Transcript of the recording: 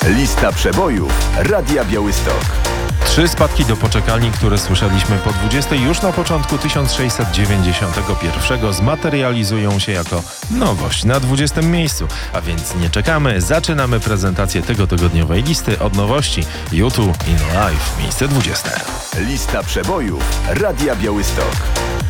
Lista przebojów Radia Białystok. 3 spadki do poczekalni, które słyszeliśmy po 20 już na początku 1691 zmaterializują się jako nowość na 20 miejscu. A więc nie czekamy, zaczynamy prezentację tego tygodniowej listy od nowości YouTube in Live, miejsce 20. Lista przebojów Radia Białystok.